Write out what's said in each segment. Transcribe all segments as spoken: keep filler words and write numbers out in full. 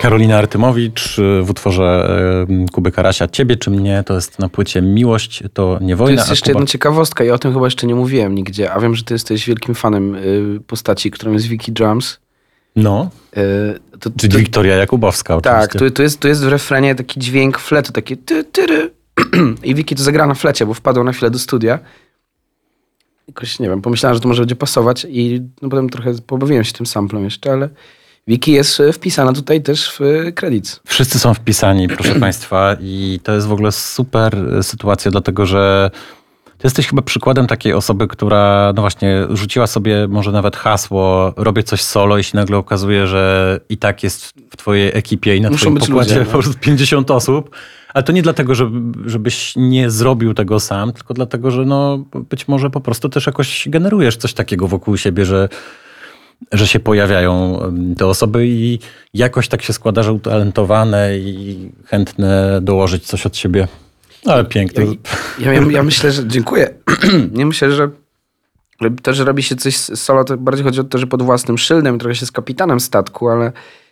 Karolina Artymowicz w utworze Kuby Karasia. Ciebie czy mnie, to jest na płycie Miłość to nie wojna. To jest jeszcze Kuba... jedna ciekawostka i o tym chyba jeszcze nie mówiłem nigdzie, a wiem, że ty jesteś wielkim fanem postaci, którą jest Vicky Drums. No, y, to, Czyli to, Wiktoria Jakubowska oczywiście. Tak, tu, tu, jest, tu jest w refrenie taki dźwięk fletu, taki ty, tyry. I Vicky to zagra na flecie, bo wpadła na chwilę do studia. Jakoś, nie wiem, pomyślałem, że to może będzie pasować i no, potem trochę pobawiłem się tym samplem jeszcze, ale Vicky jest wpisana tutaj też w credits. Wszyscy są wpisani, proszę państwa, i to jest w ogóle super sytuacja, dlatego że ty jesteś chyba przykładem takiej osoby, która no właśnie rzuciła sobie może nawet hasło, robię coś solo i się nagle okazuje, że i tak jest w twojej ekipie i na Muszą twoim być pokładzie ludzie, po prostu pięćdziesiąt osób. Ale to nie dlatego, żeby, żebyś nie zrobił tego sam, tylko dlatego, że no być może po prostu też jakoś generujesz coś takiego wokół siebie, że, że się pojawiają te osoby i jakoś tak się składa, że utalentowane i chętne dołożyć coś od siebie. Ale piękne. Ja, ja, ja myślę, że... Dziękuję. Ja myślę, że to, że robi się coś solo, to bardziej chodzi o to, że pod własnym szyldem, trochę się z kapitanem statku, ale...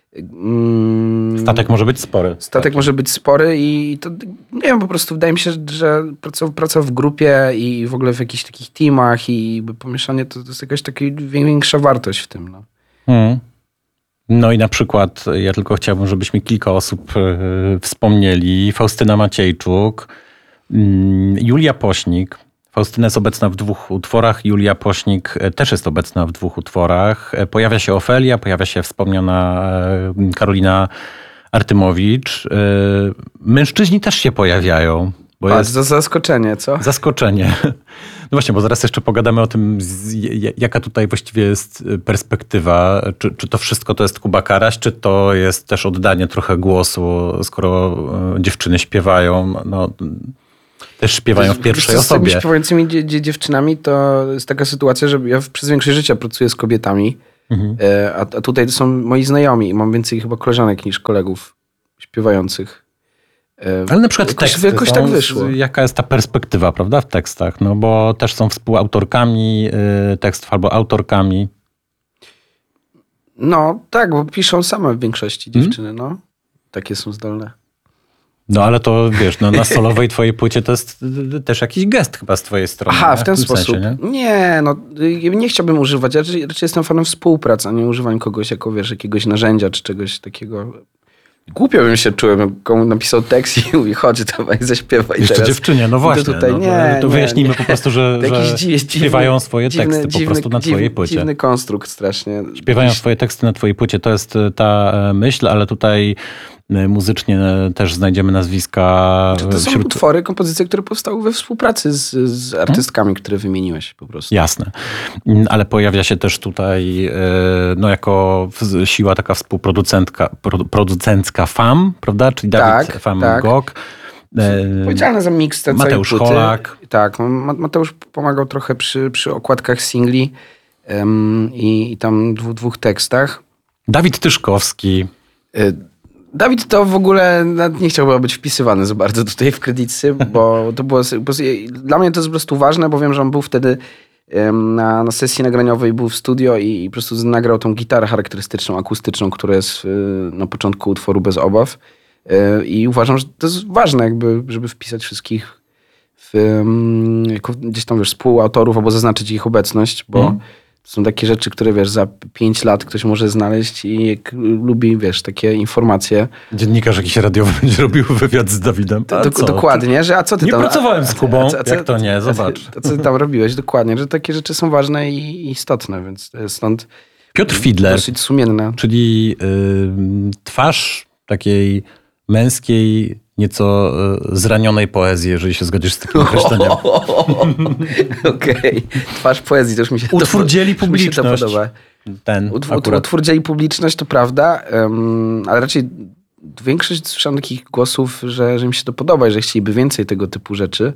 Mm, statek może być spory. Statek tak. może być spory i to, nie wiem, po prostu wydaje mi się, że praca, praca w grupie i w ogóle w jakichś takich teamach i pomieszanie, to, to jest jakaś taka większa wartość w tym. No. Hmm. No i na przykład ja tylko chciałbym, żebyśmy kilka osób yy, wspomnieli. Faustyna Maciejczuk, yy, Julia Pośnik. Faustyna jest obecna w dwóch utworach, Julia Pośnik też jest obecna w dwóch utworach. Pojawia się Ofelia, pojawia się wspomniana Karolina Artymowicz. Mężczyźni też się pojawiają. Bo A, jest to zaskoczenie, co? Zaskoczenie. No właśnie, bo zaraz jeszcze pogadamy o tym, jaka tutaj właściwie jest perspektywa. Czy, czy to wszystko to jest Kuba Karaś, czy to jest też oddanie trochę głosu, skoro dziewczyny śpiewają. No, też śpiewają w pierwszej z osobie. Z tymi śpiewającymi dzie- dzie- dziewczynami to jest taka sytuacja, że ja przez większość życia pracuję z kobietami, mhm. a, a tutaj to są moi znajomi i mam więcej chyba koleżanek niż kolegów śpiewających. Ale na przykład jakoś, teksty, jakoś tak wyszło. Jaka jest ta perspektywa, prawda, w tekstach? No bo też są współautorkami tekstów albo autorkami. No tak, bo piszą same w większości dziewczyny, hmm? no. Takie są zdolne. No ale to wiesz, no, na solowej twojej płycie to jest też jakiś gest chyba z twojej strony. Aha, w ten, w ten sposób. Sensie, nie? nie, no nie chciałbym używać. Ja raczej, raczej jestem fanem współpracy, a nie używam kogoś jako, wiesz, jakiegoś narzędzia czy czegoś takiego. Głupio bym się czułem, jak komu napisał tekst i mówi, chodź, dawaj, zaśpiewaj Jeszcze teraz. dziewczynie, no właśnie. Tutaj, no, nie, to wyjaśnijmy nie, po prostu, że, że dziwny, śpiewają swoje dziwny, teksty dziwny, po prostu na twojej dziwny, płycie. Dziwny konstrukt strasznie. Śpiewają swoje teksty na twojej płycie, to jest ta myśl, ale tutaj muzycznie też znajdziemy nazwiska. To są wśród... utwory, kompozycje, które powstały we współpracy z, z artystkami, hmm? które wymieniłeś po prostu. Jasne. Ale pojawia się też tutaj no jako siła taka współproducentka producencka F A M, prawda? Czyli Dawid tak, F A M tak. Gok. Odpowiedzialny za miks tej Mateusz całej płyty. Holak. Tak, Mateusz pomagał trochę przy, przy okładkach singli um, i, i tam dwóch, dwóch tekstach. Dawid Tyszkowski. Dawid to w ogóle nie chciałby być wpisywany za bardzo tutaj w kredyty, bo to było, bo dla mnie to jest po prostu ważne, bo wiem, że on był wtedy na, na sesji nagraniowej, był w studio i, i po prostu nagrał tą gitarę charakterystyczną, akustyczną, która jest na początku utworu Bez obaw. I uważam, że to jest ważne, jakby, żeby wpisać wszystkich w, jako gdzieś tam, wiesz, współautorów albo zaznaczyć ich obecność, bo mm. to są takie rzeczy, które, wiesz, za pięć lat ktoś może znaleźć i jak lubi, wiesz, takie informacje. Dziennikarz jakiś radiowy będzie robił wywiad z Dawidem. Do, do, dokładnie, że a co ty nie tam... Nie pracowałem z Kubą, a, a, a, jak to nie, zobacz. A, a co ty tam robiłeś? Dokładnie, że takie rzeczy są ważne i istotne, więc stąd... Piotr Fidler. Dosyć sumienna. Czyli yy, twarz takiej męskiej, nieco zranionej poezji, jeżeli się zgodzisz z takim określeniem. Okej. Okay. Twarz poezji, to już mi się Utwór to, dzieli publiczność. Mi się to podoba. Ten Utwór, utwór dzieli publiczność, to prawda, um, ale raczej większość słyszałem takich głosów, że, że mi się to podoba i że chcieliby więcej tego typu rzeczy.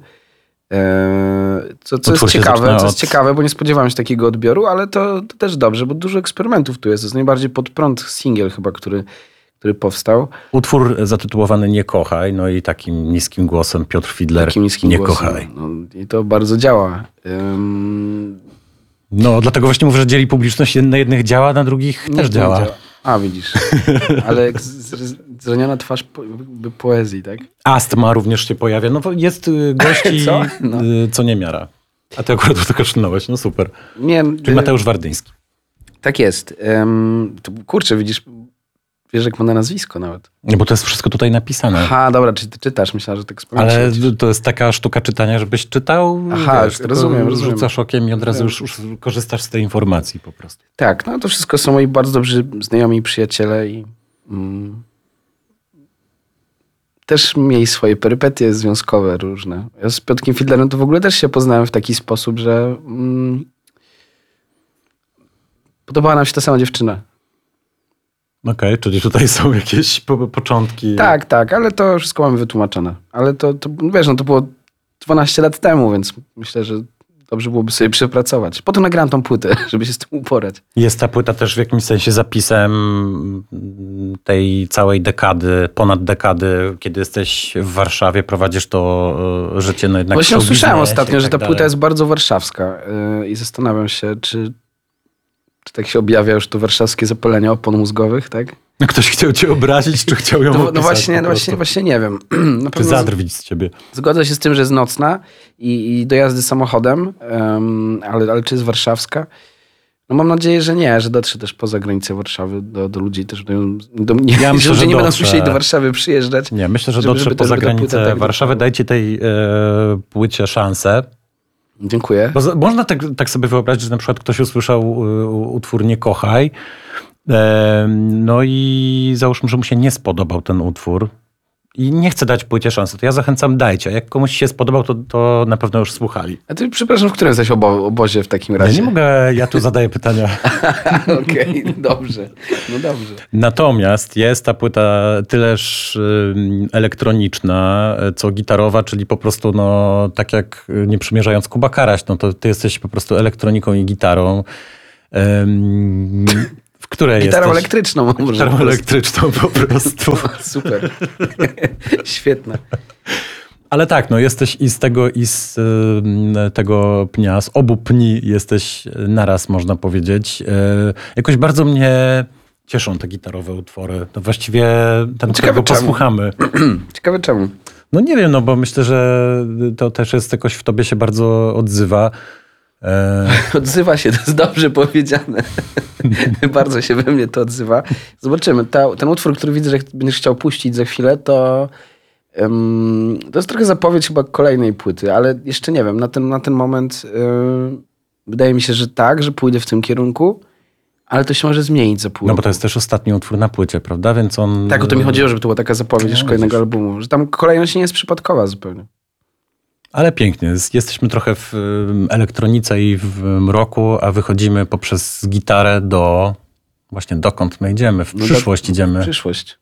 Eee, co co jest ciekawe, co jest od... ciekawe, bo nie spodziewałem się takiego odbioru, ale to, to też dobrze, bo dużo eksperymentów tu jest. To jest najbardziej pod prąd singiel chyba, który który powstał. Utwór zatytułowany Nie kochaj, no i takim niskim głosem Piotr Fidler, takim niskim Nie głosem. kochaj. No, i to bardzo działa. Um... No, dlatego właśnie mówię, że dzieli publiczność, na jednych działa, na drugich nie też działa. działa. A, widzisz. Ale jak z- zraniona twarz po, by poezji, tak? Astma również się pojawia. No jest y, gości, Co? No. y, co nie miara. A ty akurat to kaszlnąłeś, no super. Nie, Czyli Mateusz Wardyński. Tak jest. Um, to, kurczę, widzisz, wiesz jak ma na nazwisko nawet. No bo to jest wszystko tutaj napisane. Aha, dobra, czy ty czytasz? Myślałem, że tak wspomniałeś. Ale to jest taka sztuka czytania, żebyś czytał, Aha, wiesz, tylko rozumiem, rozumiem. rzucasz okiem i od razu już, już korzystasz z tej informacji po prostu. Tak, no to wszystko są moi bardzo dobrzy znajomi i przyjaciele i mm, też mieli swoje perypetie związkowe różne. Ja z Piotrkiem Fiedlerem to w ogóle też się poznałem w taki sposób, że mm, podobała nam się ta sama dziewczyna. Okej, okay, czyli tutaj są jakieś po, początki. Tak, tak, ale to wszystko mamy wytłumaczone. Ale to, to wiesz, no to było dwanaście lat temu, więc myślę, że dobrze byłoby sobie przepracować. Potem nagrałem tą płytę, żeby się z tym uporać. Jest ta płyta też w jakimś sensie zapisem tej całej dekady, ponad dekady, kiedy jesteś w Warszawie, prowadzisz to życie no jednak Właśnie w usłyszałem showbiznesie ostatnio, i że tak ta płyta dalej. jest bardzo warszawska yy, i zastanawiam się, czy, czy tak się objawia już to warszawskie zapalenie opon mózgowych, tak? Ktoś chciał cię obrazić, czy chciał ją No, opisać no właśnie, po no prostu? właśnie, właśnie nie wiem. Na Czy pewno z- zadrwić z ciebie? Zgodzę się z tym, że jest nocna i, i do jazdy samochodem, um, ale, ale czy jest warszawska? No mam nadzieję, że nie, że dotrze też poza granicę Warszawy do, do ludzi, też do, do mnie. Ja myślę, ludzie że nie będą dotrze. musieli do Warszawy przyjeżdżać. Nie, myślę, że Żeby- dotrze żeby to- poza żeby ta płyta granicę tak Warszawy. dotarła. Dajcie tej e, płycie szansę. Dziękuję. Bo za- można tak, tak sobie wyobrazić, że na przykład ktoś usłyszał y, utwór Nie kochaj, e, no i załóżmy, że mu się nie spodobał ten utwór i nie chce dać płycie szansy, to ja zachęcam, dajcie. A jak komuś się spodobał, to, to na pewno już słuchali. A ty, przepraszam, w którym jesteś obo- obozie w takim Ja razie? nie mogę, ja tu zadaję pytania. Okej, dobrze. No dobrze. Natomiast jest ta płyta tyleż ym, elektroniczna, co gitarowa, czyli po prostu no, tak jak y, nie przymierzając Kuba Karaś, no to ty jesteś po prostu elektroniką i gitarą. Ym, w której Gitarą jesteś? elektryczną może. Gitarą po prostu. elektryczną po prostu. Super. Świetne. Ale tak, no jesteś i z tego, i z ym, tego pnia, z obu pni jesteś naraz, można powiedzieć. Yy, jakoś bardzo mnie cieszą te gitarowe utwory. To właściwie ten, którego czemu. posłuchamy. Ciekawe czemu. No nie wiem, no bo myślę, że to też jest jakoś w tobie się bardzo odzywa. E, Odzywa się, to jest dobrze powiedziane. Bardzo się we mnie to odzywa. Zobaczymy. Ta, ten utwór, który widzę, że będziesz chciał puścić za chwilę, to um, to jest trochę zapowiedź chyba kolejnej płyty, ale jeszcze nie wiem. Na ten, na ten moment um, wydaje mi się, że tak, że pójdę w tym kierunku, ale to się może zmienić za pół no bo roku. to jest też ostatni utwór na płycie, prawda? Więc on... Tak, o to mi chodziło, żeby to była taka zapowiedź już No, kolejnego widzisz. albumu. Że tam kolejność nie jest przypadkowa zupełnie. Ale pięknie. Jest- Jesteśmy trochę w ym, elektronice i w mroku, a wychodzimy poprzez gitarę do... Właśnie dokąd my idziemy? W No przyszłość do- idziemy. Przyszłość.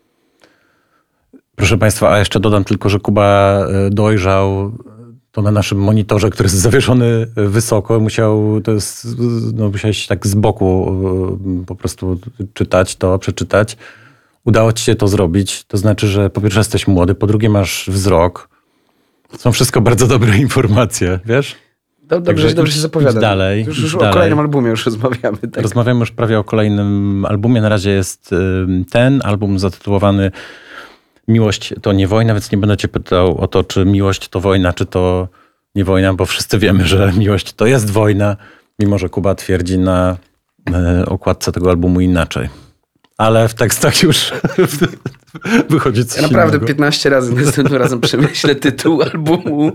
Proszę Państwa, a jeszcze dodam tylko, że Kuba e, dojrzał to na naszym monitorze, który jest zawieszony wysoko. Musiał, to jest, no, musiałeś tak z boku e, po prostu czytać to, przeczytać. Udało ci się to zrobić. To znaczy, że po pierwsze jesteś młody, po drugie masz wzrok. Są wszystko bardzo dobre informacje, wiesz? Do, dobrze, Także że dobrze idź- się zapowiada. idź dalej, Już, idź już o dalej. kolejnym albumie już rozmawiamy. Tak. Rozmawiamy już prawie o kolejnym albumie. Na razie jest y, ten album zatytułowany Miłość to nie wojna, więc nie będę cię pytał o to, czy miłość to wojna, czy to nie wojna, bo wszyscy wiemy, że miłość to jest wojna, mimo że Kuba twierdzi na y, okładce tego albumu inaczej. Ale w tekstach już wychodzi coś Ja naprawdę innego. piętnaście razy następnym razem przemyślę tytuł albumu.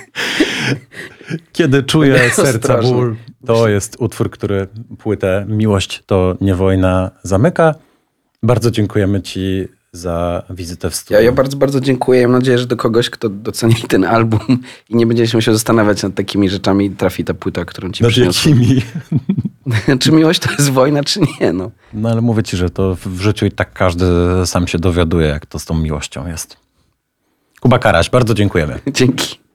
Kiedy czuję serca Ostrożnie. ból, to jest utwór, który płytę Miłość to nie wojna zamyka. Bardzo dziękujemy ci za wizytę w studiu. Ja, ja bardzo, bardzo dziękuję. Mam nadzieję, że do kogoś, kto doceni ten album i nie będzie się musiał zastanawiać nad takimi rzeczami, trafi ta płyta, którą ci Nad przyniosłem. jakimi? Czy miłość to jest wojna, czy nie? No. No ale mówię ci, że to w życiu i tak każdy sam się dowiaduje, jak to z tą miłością jest. Kuba Karaś, bardzo dziękujemy. Dzięki.